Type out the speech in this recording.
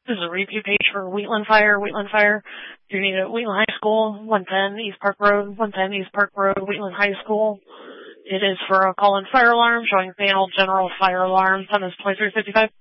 This is a repeat page for Wheatland Fire. Wheatland Fire. You need it. Wheatland High School, 110 East Park Road, 110 East Park Road, Wheatland High School. It is for a call-in fire alarm showing panel general fire alarm. Time is 23:55.